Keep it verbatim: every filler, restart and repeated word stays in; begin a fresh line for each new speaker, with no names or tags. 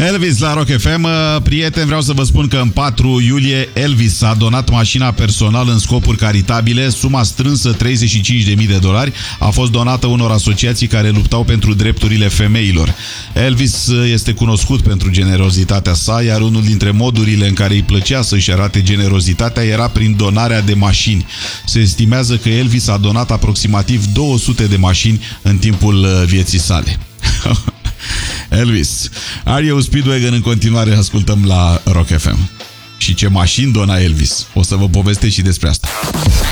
Elvis la Rock F M. Prieteni, vreau să vă spun că în patru iulie Elvis a donat mașina personală în scopuri caritabile. Suma strânsă, treizeci și cinci de mii de dolari, a fost donată unor asociații care luptau pentru drepturile femeilor. Elvis este cunoscut pentru generozitatea sa, iar unul dintre modurile în care îi plăcea să-și arate generozitatea era prin donarea de mașini. Se estimează că Elvis a donat aproximativ două sute de mașini în timpul vieții sale. Elvis. R E O Speedwagon în continuare, ascultăm la Rock F M. Și ce mașini dona Elvis. O să vă povestesc și despre asta.